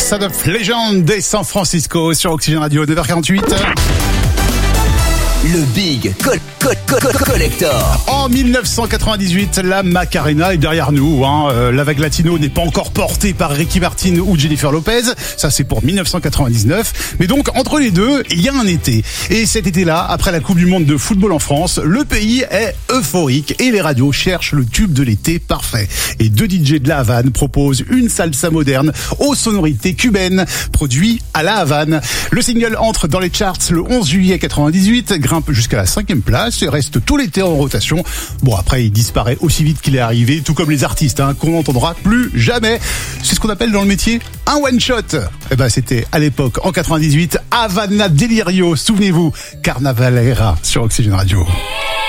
Son of Legend des San Francisco sur Oxygène Radio, 9h48. Le Big Collector. En 1998, la Macarena est derrière nous. La vague latino n'est pas encore portée par Ricky Martin ou Jennifer Lopez. Ça, c'est pour 1999. Mais donc, entre les deux, il y a un été. Et cet été-là, après la Coupe du Monde de football en France, le pays est euphorique et les radios cherchent le tube de l'été parfait. Et deux DJ de La Havane proposent une salsa moderne aux sonorités cubaines, produit à La Havane. Le single entre dans les charts le 11 juillet 98, grimpe jusqu'à la 5e place et reste tout l'été en rotation. Bon, après, il disparaît aussi vite qu'il est arrivé, tout comme les artistes, qu'on n'entendra plus jamais. C'est ce qu'on appelle dans le métier un one-shot. C'était à l'époque, en 98, Havana Delirio, souvenez-vous, Carnavalera sur Oxygène Radio.